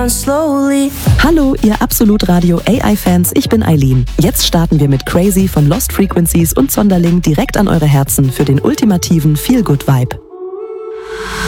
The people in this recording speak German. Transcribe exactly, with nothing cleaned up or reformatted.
down slowly. Hallo, ihr Absolut-Radio A I-Fans, ich bin Eileen. Jetzt starten wir mit Crazy von Lost Frequencies und Sonderling direkt an eure Herzen für den ultimativen Feel-Good-Vibe.